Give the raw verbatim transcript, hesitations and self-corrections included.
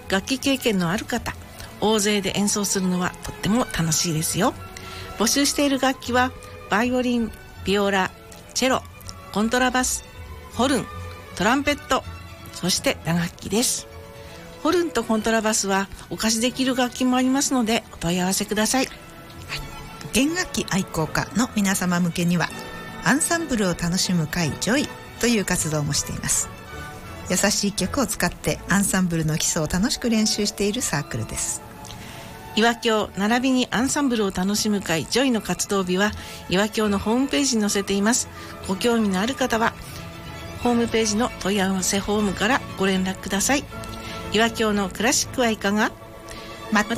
楽器経験のある方、大勢で演奏するのはとっても楽しいですよ。募集している楽器はバイオリン、ビオラ、チェロ、コントラバス、ホルン、トランペット、そして打楽器です。ホルンとコントラバスはお貸しできる楽器もありますのでお問い合わせください。はい、 弦楽器愛好家の皆様向けにはアンサンブルを楽しむ会ジョイという活動もしています。優しい曲を使ってアンサンブルの基礎を楽しく練習しているサークルです。 岩京並びにアンサンブルを楽しむ会ジョイの活動日は岩京のホームページに載せています。ご興味のある方はホームページの問い合わせフォームからご連絡ください。岩京のクラシックはいかが？ また